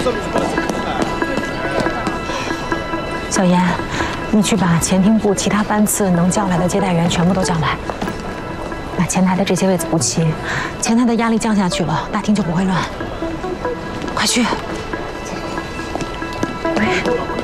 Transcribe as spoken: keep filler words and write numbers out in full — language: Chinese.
小严，你去把前厅部其他班次能叫来的接待员全部都叫来，把前台的这些位子补齐，前台的压力降下去了，大厅就不会乱。快去！